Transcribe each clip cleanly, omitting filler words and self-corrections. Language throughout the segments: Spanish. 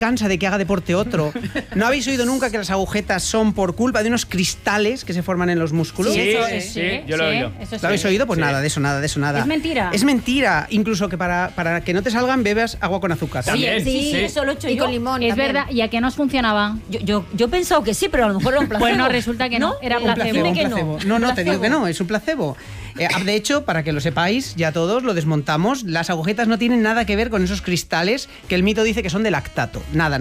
cansa de que haga deporte otro. ¿No habéis oído nunca que las agujetas son por culpa de unos cristales que se forman en los músculos? Sí, yo lo he oído. ¿Lo habéis oído? Pues nada, de eso nada. Es mentira. Es mentira. Incluso que para que no te salgan, bebas agua con azúcar. También. Sí, eso lo he hecho yo. Y con limón. Es verdad, y a que no os funcionaba. Yo he pensado que sí, pero a lo mejor era un placebo. Bueno, resulta que no, era placebo. Un placebo. No, te digo que no, es un placebo. De hecho, para que lo sepáis, ya todos lo desmontamos, las agujetas no tienen nada que ver con esos cristales que el mito dice que son de lactato. Nada.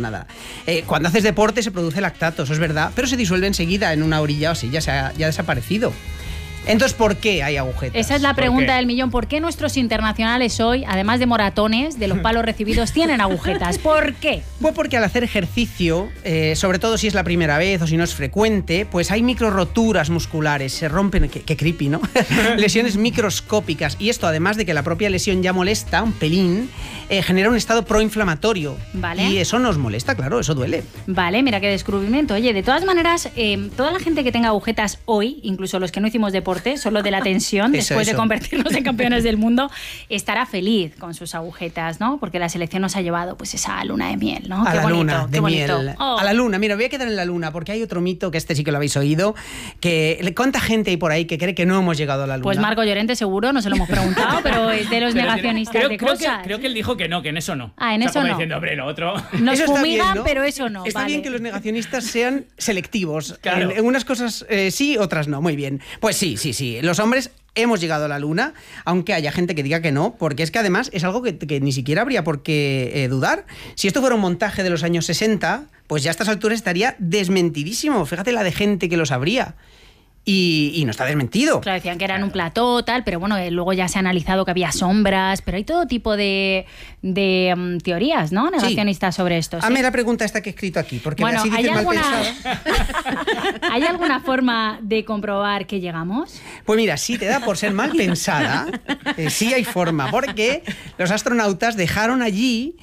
Cuando haces deporte se produce lactato, eso es verdad, pero se disuelve enseguida en una orilla o así, ya ha desaparecido. Entonces, ¿por qué hay agujetas? Esa es la pregunta del millón. ¿Por qué nuestros internacionales hoy, además de moratones, de los palos recibidos, tienen agujetas? ¿Por qué? Pues porque al hacer ejercicio, sobre todo si es la primera vez o si no es frecuente, pues hay micro roturas musculares, se rompen, qué creepy, ¿no? Lesiones microscópicas. Y esto, además de que la propia lesión ya molesta un pelín, genera un estado proinflamatorio. Vale. Y eso nos molesta, claro, eso duele. Vale, mira qué descubrimiento. Oye, de todas maneras, toda la gente que tenga agujetas hoy, incluso los que no hicimos deporte, solo de la tensión, después de convertirnos en campeones del mundo, estará feliz con sus agujetas, ¿no? Porque la selección nos ha llevado pues esa luna de miel, ¿no? A la luna de miel. Oh. A la luna. Mira, voy a quedar en la luna porque hay otro mito, que este sí que lo habéis oído, que ¿cuánta gente hay por ahí que cree que no hemos llegado a la luna? Pues Marco Llorente seguro, no se lo hemos preguntado, pero es de los negacionistas de cosas. Creo que él dijo que no, en eso no. Ah, en eso no. Diciendo, hombre, lo otro. Nos eso fumigan, bien, ¿no? pero eso no. Está bien que los negacionistas sean selectivos. Claro. En unas cosas sí, otras no. Muy bien. Pues sí. Los hombres hemos llegado a la luna, aunque haya gente que diga que no, porque es que además es algo que ni siquiera habría por qué dudar. Si esto fuera un montaje de los años 60, pues ya a estas alturas estaría desmentidísimo. Fíjate la de gente que lo sabría. Y no está desmentido. Claro, decían que eran un plató, tal, pero bueno, luego ya se ha analizado que había sombras, pero hay todo tipo de teorías, ¿no? Negacionistas sobre esto. Hazme la pregunta esta que he escrito aquí, porque bueno, así dices mal pensada. ¿Hay alguna forma de comprobar que llegamos? Pues mira, si te da por ser mal pensada, sí hay forma, porque los astronautas dejaron allí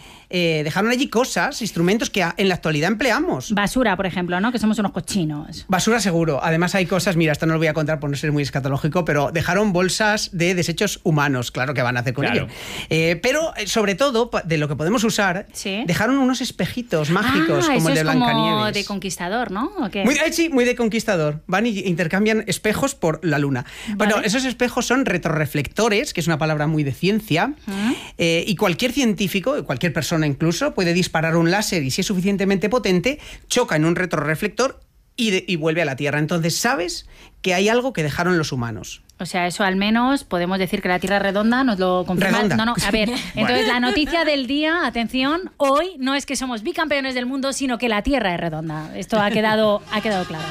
cosas, instrumentos que en la actualidad empleamos. Basura, por ejemplo, ¿no? Que somos unos cochinos. Basura seguro. Además hay cosas, mira, esto no lo voy a contar por no ser muy escatológico, pero dejaron bolsas de desechos humanos, claro que van a hacer con ello. Pero sobre todo, de lo que podemos usar, ¿sí? Dejaron unos espejitos mágicos como el de Blancanieves. Como de Conquistador, ¿no? ¿O qué? Muy de Conquistador. Van y intercambian espejos por la luna. Vale. Bueno, esos espejos son retroreflectores, que es una palabra muy de ciencia, y cualquier científico, cualquier persona incluso, puede disparar un láser y si es suficientemente potente, choca en un retroreflector y vuelve a la Tierra. Entonces sabes que hay algo que dejaron los humanos. O sea, eso al menos podemos decir que la Tierra es redonda, nos lo confirma. Redonda. No, a ver, entonces la noticia del día, atención, hoy no es que somos bicampeones del mundo, sino que la Tierra es redonda. Esto ha quedado claro.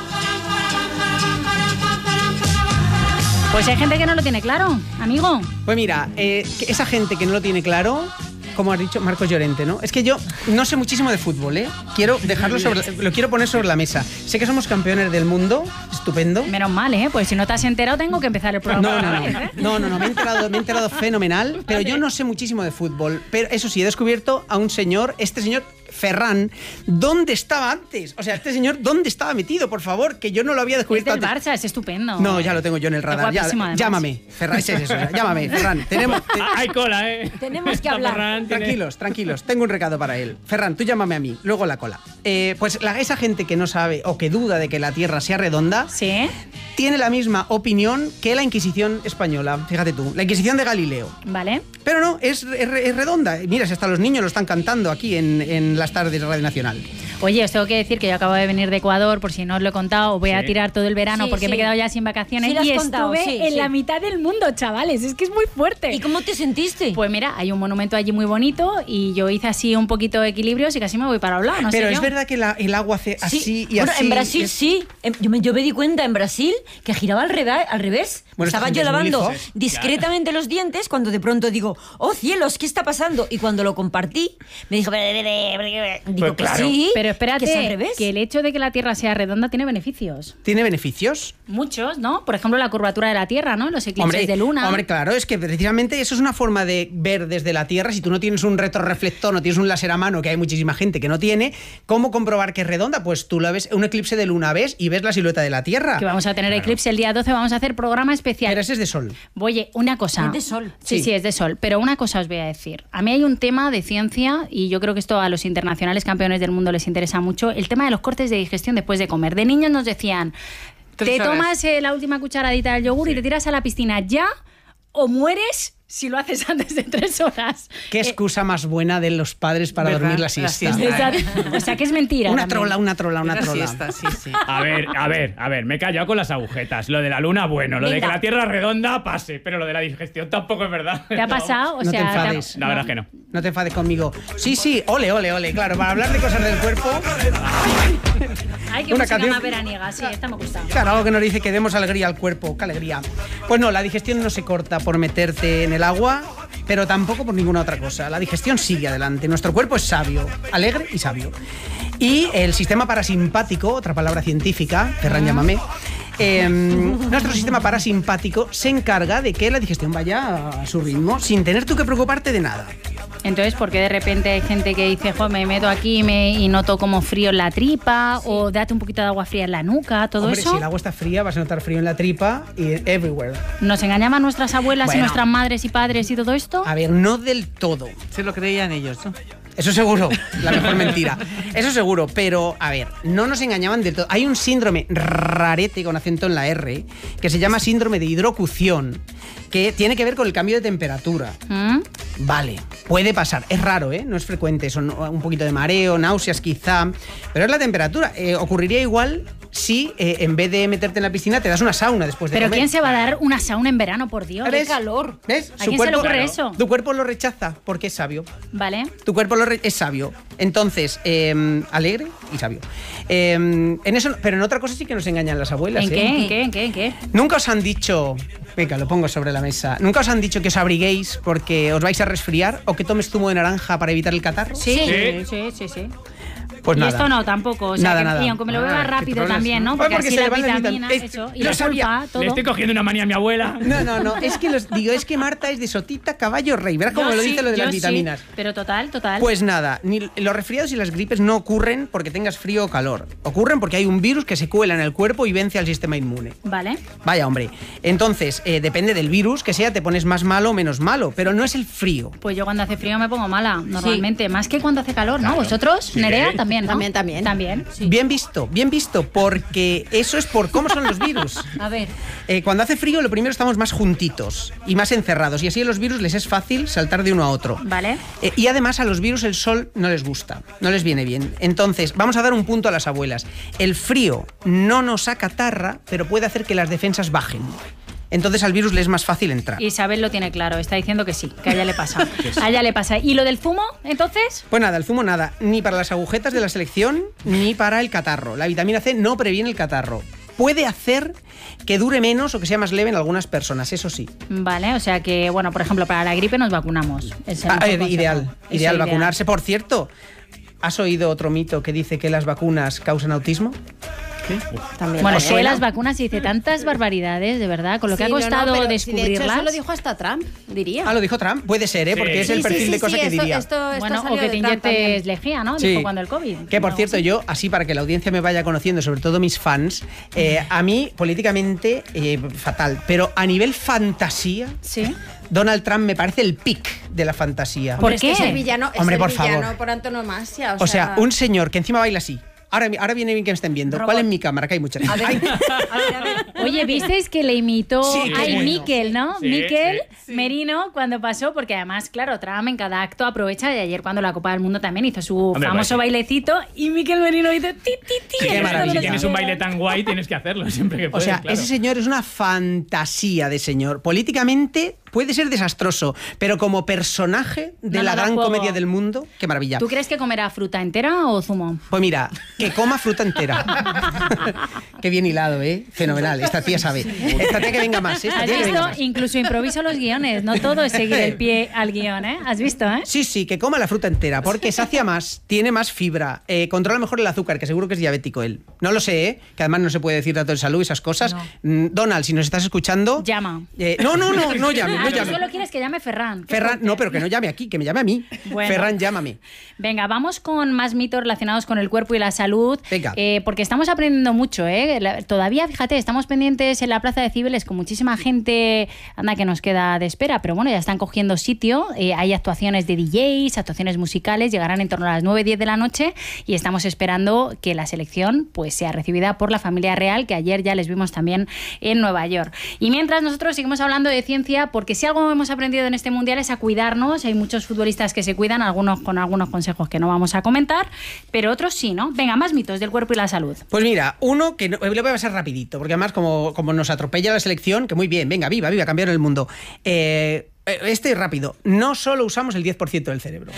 Pues hay gente que no lo tiene claro, amigo. Pues mira, esa gente que no lo tiene claro, como has dicho, Marcos Llorente, ¿no? Es que yo no sé muchísimo de fútbol, ¿eh? Quiero lo quiero poner sobre la mesa. Sé que somos campeones del mundo, estupendo. Menos mal, ¿eh? Pues si no te has enterado, tengo que empezar el programa. No, me he enterado fenomenal, pero yo no sé muchísimo de fútbol. Pero eso sí, he descubierto a un señor, este señor Ferran, ¿dónde estaba antes? O sea, este señor, ¿dónde estaba metido? Por favor, que yo no lo había descubierto es del antes. Barça, es estupendo. No, ya lo tengo yo en el radar. Llámame, Ferran, es eso. Llámame, Ferran. Hay cola, ¿eh? Tenemos que hablar. Ferran, Tranquilos, tengo un recado para él. Ferran, tú llámame a mí, luego la cola. Pues esa gente que no sabe o que duda de que la Tierra sea redonda, ¿sí? Tiene la misma opinión que la Inquisición española. Fíjate tú, la Inquisición de Galileo. Vale. Pero no, es redonda. Mira, si hasta los niños lo están cantando aquí en las tardes de Radio Nacional. Oye, os tengo que decir que yo acabo de venir de Ecuador, por si no os lo he contado, voy a tirar todo el verano porque me he quedado ya sin vacaciones y estuve en la mitad del mundo, chavales, es que es muy fuerte. ¿Y cómo te sentiste? Pues mira, hay un monumento allí muy bonito y yo hice así un poquito de equilibrios y casi me voy para un lado, Pero es verdad que el agua hace así y bueno, así. En Brasil sí, yo me di cuenta en Brasil que giraba al revés. Bueno, estaba yo lavando discretamente los dientes cuando de pronto digo, oh cielos, ¿qué está pasando? Y cuando lo compartí, me dijo, digo que sí. Pero espérate, que es al revés. Que el hecho de que la Tierra sea redonda tiene beneficios. ¿Tiene beneficios? Muchos, ¿no? Por ejemplo, la curvatura de la Tierra, ¿no? Los eclipses de luna. Hombre, claro, es que precisamente eso es una forma de ver desde la Tierra. Si tú no tienes un retroreflector, no tienes un láser a mano, que hay muchísima gente que no tiene, ¿cómo comprobar que es redonda? Pues tú la ves, un eclipse de luna ves y ves la silueta de la Tierra. Que vamos a tener eclipse el día 12, vamos a hacer programa especial especial. Pero ese es de sol. Oye, una cosa. Es de sol. Sí, es de sol. Pero una cosa os voy a decir. A mí hay un tema de ciencia, y yo creo que esto a los internacionales campeones del mundo les interesa mucho, el tema de los cortes de digestión después de comer. De niños nos decían, te tomas la última cucharadita del yogur y te tiras a la piscina ya, o mueres si lo haces antes de 3 horas. Qué excusa más buena de los padres para ¿verdad? dormir la siesta. Exacto. O sea, que es mentira. Una también. trola. Una siesta, sí. A ver, me he callado con las agujetas. Lo de la luna, bueno. Lo de que la Tierra es redonda, pase. Pero lo de la digestión tampoco es verdad. ¿Te ha pasado? O No te sea, enfades. La verdad es que no. No te enfades conmigo. Sí, ole. Claro, para hablar de cosas del cuerpo. Ay, qué Una música canción- más veraniega. Sí, esta me gusta. Claro, algo que nos dice que demos alegría al cuerpo. ¡Qué alegría! Pues no, la digestión no se corta por meterte en el agua, pero tampoco por ninguna otra cosa. La digestión sigue adelante. Nuestro cuerpo es sabio, alegre y sabio. Y el sistema parasimpático, otra palabra científica, Ferran, llámame. Nuestro sistema parasimpático se encarga de que la digestión vaya a su ritmo sin tener tú que preocuparte de nada. Entonces, ¿por qué de repente hay gente que dice, jo, me meto aquí y noto como frío en la tripa, o date un poquito de agua fría en la nuca, todo Hombre, eso? si el agua está fría, vas a notar frío en la tripa y everywhere. ¿Nos engañaban nuestras abuelas y Bueno. nuestras madres y padres y todo esto? A ver, no del todo. Se lo creían ellos, ¿no? Eso seguro, la mejor mentira. Eso seguro, pero a ver, no nos engañaban del todo. Hay un síndrome rarete con acento en la R que se llama síndrome de hidrocución, que tiene que ver con el cambio de temperatura. ¿Mm? Vale, puede pasar, es raro, ¿eh? No es frecuente, son un poquito de mareo, náuseas quizá, pero es la temperatura. Ocurriría igual si en vez de meterte en la piscina te das una sauna después de ¿Pero comer. quién se va a dar una sauna en verano, por Dios? ¿Ves? ¡Qué calor! ¿Ves? ¿A quién se le ocurre eso? Tu cuerpo lo rechaza porque es sabio. Vale. Tu cuerpo es sabio. Entonces, alegre y sabio. En eso, pero en otra cosa sí que nos engañan las abuelas. ¿En ¿eh? qué? ¿En qué? Nunca os han dicho, venga, lo pongo sobre la mesa, nunca os han dicho que os abriguéis porque os vais a resfriar o que tomes zumo de naranja para evitar el catarro. Sí. Pues Y nada. esto no, tampoco. O sea, Nada. Y aunque me lo beba qué rápido troles, también, ¿no? Pues Porque porque así se la le van las vitamina, vitaminas. eso, y Lo la sabía. culpa, todo. Le estoy cogiendo una manía a mi abuela. No, es que es que Marta es de sotita, caballo, rey. Verás cómo Yo lo sí, dice lo de yo las sí, vitaminas. pero total. Pues nada, ni los resfriados y las gripes no ocurren porque tengas frío o calor. Ocurren porque hay un virus que se cuela en el cuerpo y vence al sistema inmune. Vale. Vaya, hombre. Entonces, depende del virus que sea, te pones más malo o menos malo, pero no es el frío. Pues yo cuando hace frío me pongo mala, normalmente. Más que cuando hace calor, ¿no? ¿Vosotros? Sí. Nerea, también, ¿no? También. También. Sí. Bien visto, porque eso es por cómo son los virus. A ver. Cuando hace frío, lo primero estamos más juntitos y más encerrados, y así a los virus les es fácil saltar de uno a otro. Vale. Y además a los virus el sol no les gusta, no les viene bien. Entonces, vamos a dar un punto a las abuelas. El frío no nos acatarra, pero puede hacer que las defensas bajen. Entonces al virus le es más fácil entrar. Isabel lo tiene claro, está diciendo que sí, que a ella le pasa. A ella le pasa. ¿Y lo del zumo, entonces? Pues nada, el zumo nada, ni para las agujetas de la selección, ni para el catarro. La vitamina C no previene el catarro. Puede hacer que dure menos o que sea más leve en algunas personas, eso sí. Vale, o sea que, bueno, por ejemplo, para la gripe nos vacunamos. Es el mejor consejo. Ideal Eso, vacunarse. Por cierto, ¿has oído otro mito que dice que las vacunas causan autismo? También. Bueno, ¿Os es que suena? las vacunas se dice tantas barbaridades, de verdad, con lo que ha Sí, no, costado pero descubrirlas. De hecho, eso lo dijo hasta Trump, diría. Ah, lo dijo Trump. Puede ser, ¿eh? Porque es el perfil de cosa que diría. Bueno, o que te inyectes lejía, ¿no? Sí. Dijo cuando el COVID. Que por Algo cierto, así. yo, así para que la audiencia me vaya conociendo, sobre todo mis fans, a mí políticamente fatal, pero a nivel fantasía, Sí. Donald Trump me parece el pic de la fantasía. ¿Por Es que qué? es el villano, Hombre, es por el villano favor. por antonomasia. O sea, un señor que encima baila así. Ahora viene bien que me estén viendo. ¿Cuál es mi cámara? Que hay muchas. Ay, Oye, ¿visteis que le imitó Sí, qué a bueno. Miquel, ¿no? Sí, Miquel sí. Merino cuando pasó, porque además, claro, Trump en cada acto aprovecha, y ayer cuando la Copa del Mundo también hizo su Hombre, famoso pues sí. bailecito, y Miquel Merino dice ti, ti, ti. Qué y maravilla. todos Si los tienes un días. baile tan guay, tienes que hacerlo siempre que o puedes. sea, claro. ese señor es una fantasía de señor. Políticamente puede ser desastroso, pero como personaje de No, la no da gran juego. comedia del mundo, qué maravilla. ¿Tú crees que comerá fruta entera o zumo? Pues mira, que coma fruta entera. Qué bien hilado, ¿eh? Fenomenal. Esta tía sabe. Esta tía que venga más, ¿eh? Esta ¿Has tía que venga visto? más. Incluso improviso los guiones, no todo es seguir el pie al guión, ¿eh? ¿Has visto, eh? Sí, que coma la fruta entera, porque sacia más, tiene más fibra, controla mejor el azúcar, que seguro que es diabético él. No lo sé, ¿eh? Que además no se puede decir dato de salud, esas cosas. Donald, si nos estás escuchando... Llama. No llame. no tú llame. solo quieres que llame Ferran. Ferran, no, pero que no llame aquí, que me llame a mí. Bueno. Ferran, llámame. Venga, vamos con más mitos relacionados con el cuerpo y la salud. Venga. Porque estamos aprendiendo mucho, ¿eh? Todavía, fíjate, estamos pendientes en la Plaza de Cibeles con muchísima gente, anda que nos queda de espera, pero bueno, ya están cogiendo sitio. Hay actuaciones de DJs, actuaciones musicales, llegarán en torno a las 9-10 de la noche y estamos esperando que la selección pues sea recibida por la familia real, que ayer ya les vimos también en Nueva York. Y mientras nosotros seguimos hablando de ciencia, porque si algo hemos aprendido en este mundial es a cuidarnos. Hay muchos futbolistas que se cuidan, algunos con algunos consejos que no vamos a comentar, pero otros sí, ¿no? Venga, más mitos del cuerpo y la salud. Pues mira, uno que le voy a pasar rapidito, porque además como nos atropella la selección, que muy bien, venga, viva, cambiaron el mundo. Este rápido, no solo usamos el 10% del cerebro.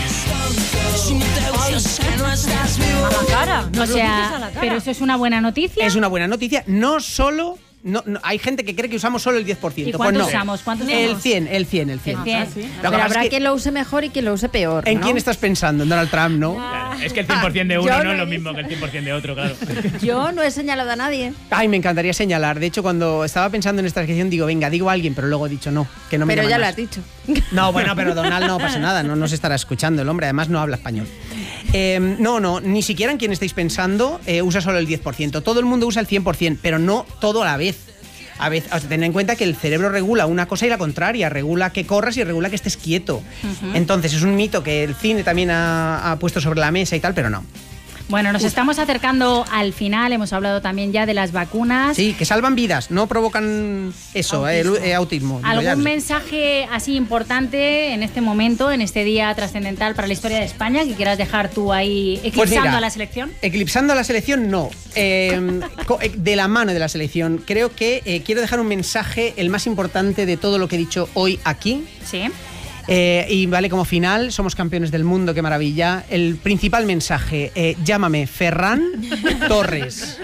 A la cara. O Nos lo dices sea, a la cara. pero eso es una buena noticia. Es una buena noticia, no solo... No, hay gente que cree que usamos solo el 10%. ¿Y pues cuánto no. usamos? ¿Cuánto El usamos? 100. El 100. Lo que Pero pasa habrá es que- quien lo use mejor y quien lo use peor. ¿En ¿no? quién estás pensando? En Donald Trump, ¿no? Claro, es que el 100% de uno Yo no no es lo he mismo que el 100% de otro, claro. Yo no he señalado a nadie. Ay, me encantaría señalar. De hecho, cuando estaba pensando en esta sección, digo, venga, digo a alguien, pero luego he dicho no, que no me Pero llaman ya lo más. has dicho. No, bueno, pero Donald no pasa nada, no nos estará escuchando el hombre, además no habla español. No, ni siquiera en quien estáis pensando usa solo el 10%. Todo el mundo usa el 100%, pero no todo a la vez. A veces, o sea, ten en cuenta que el cerebro regula una cosa y la contraria, regula que corras y regula que estés quieto. Entonces es un mito que el cine también ha puesto sobre la mesa y tal, pero no. Bueno, nos estamos acercando al final, hemos hablado también ya de las vacunas. Sí, que salvan vidas, no provocan eso, autismo. Digo, ya ¿Algún lo sé. mensaje así importante en este momento, en este día trascendental para la historia de España, que quieras dejar tú ahí eclipsando Pues mira, a la selección? Eclipsando a la selección, no. De la mano de la selección. Creo que quiero dejar un mensaje, el más importante de todo lo que he dicho hoy aquí. Sí. Y vale, como final, somos campeones del mundo, qué maravilla. El principal mensaje, llámame Ferran Torres.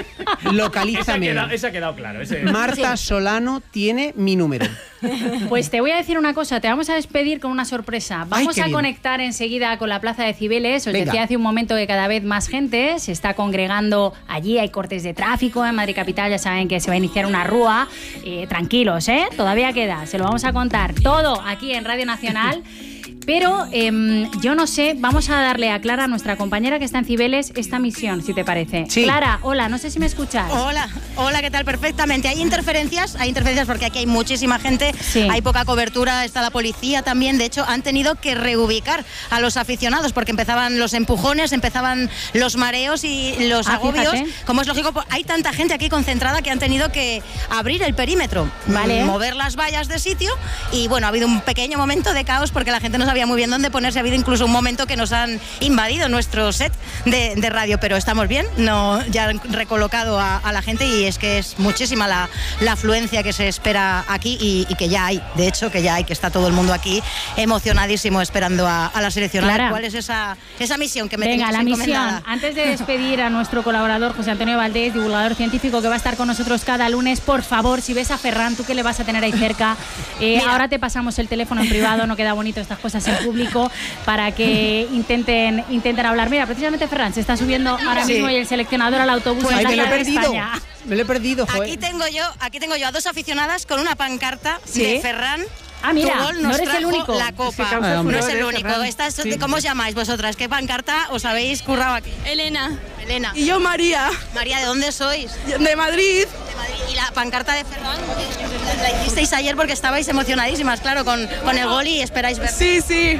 Localízame. Ese ha quedado claro. Marta Solano tiene mi número. Pues te voy a decir una cosa, te vamos a despedir con una sorpresa. Vamos qué a bien. conectar enseguida con la Plaza de Cibeles. Os Venga. decía hace un momento que cada vez más gente se está congregando allí. Hay cortes de tráfico en Madrid Capital, ya saben que se va a iniciar una rúa. Tranquilos, todavía queda, se lo vamos a contar todo aquí en Radio Nacional. Pero yo no sé, vamos a darle a Clara, nuestra compañera que está en Cibeles, esta misión, si te parece. Sí. Clara, hola, no sé si me escuchas. Hola, ¿qué tal? Perfectamente. Hay interferencias porque aquí hay muchísima gente, Sí. hay poca cobertura, está la policía también. De hecho, han tenido que reubicar a los aficionados porque empezaban los empujones, empezaban los mareos y los agobios. fíjate. Como es lógico, hay tanta gente aquí concentrada que han tenido que abrir el perímetro, Vale. mover las vallas de sitio y bueno, ha habido un pequeño momento de caos porque la gente no sabía muy bien dónde ponerse. Ha habido incluso un momento que nos han invadido nuestro set de radio, pero estamos bien, ya han recolocado a la gente y es que es muchísima la afluencia que se espera aquí y que ya hay, de hecho que ya hay, que está todo el mundo aquí emocionadísimo esperando a la selección. Clara. ¿Cuál es esa misión que me Venga, la tenéis misión. encomendada? Antes de despedir a nuestro colaborador José Antonio Valdés, divulgador científico que va a estar con nosotros cada lunes, por favor, si ves a Ferran, tú que le vas a tener ahí cerca, ahora te pasamos el teléfono en privado, no queda bonito estas cosas en público, para que intenten hablar. Mira, precisamente Ferran se está subiendo ahora Sí. mismo y el seleccionador al autobús Pues en Ay, me lo he Plaza de perdido. España. Me lo he perdido, joder. Aquí tengo yo a dos aficionadas con una pancarta ¿Sí? de Ferran. Ah, mira, Tu gol no nos eres el trajo único. La copa. Es que causa no es furor, el único. Ferran. Estas, Sí. ¿cómo os llamáis vosotras? ¿Qué pancarta os habéis currado aquí? Elena. Elena. Y yo María, María, ¿de dónde sois? de Madrid. De Madrid. Y la pancarta de Ferran la hicisteis ayer porque estabais emocionadísimas, claro, con el gol y esperáis ver. Sí.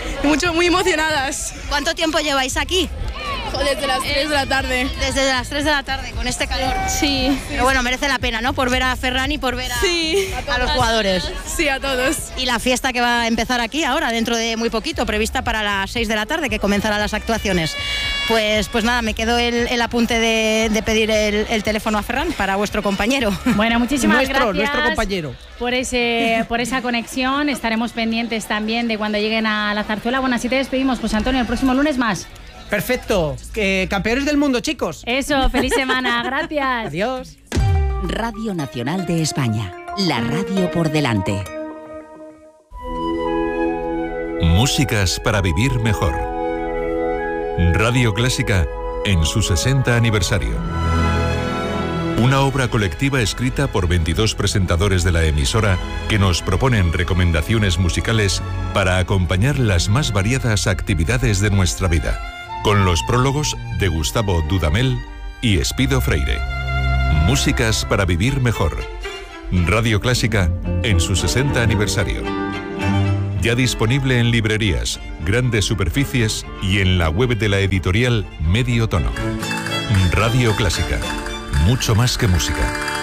Muy emocionadas. ¿Cuánto tiempo lleváis aquí? Desde las 3 de la tarde. Desde las 3 de la tarde, con este calor. Sí. Pero bueno, merece la pena, ¿no? Por ver a Ferran y por ver a los a jugadores. Sí, a todos. Y la fiesta que va a empezar aquí ahora, dentro de muy poquito, prevista para las 6 de la tarde, que comenzarán las actuaciones. Pues nada, me quedo el apunte de pedir el teléfono a Ferran para vuestro compañero. Bueno, muchísimas gracias. Nuestro compañero. Por esa conexión. Estaremos pendientes también de cuando lleguen a la zarzuela. Bueno, así te despedimos, José Antonio. El próximo lunes más. Perfecto. Campeones del mundo, chicos. Eso, feliz semana. Gracias. Adiós. Radio Nacional de España. La radio por delante. Músicas para vivir mejor. Radio Clásica en su 60 aniversario. Una obra colectiva escrita por 22 presentadores de la emisora que nos proponen recomendaciones musicales para acompañar las más variadas actividades de nuestra vida, con los prólogos de Gustavo Dudamel y Espido Freire. Músicas para vivir mejor. Radio Clásica en su 60 aniversario. Ya disponible en librerías, grandes superficies y en la web de la editorial Medio Tono. Radio Clásica. Mucho más que música.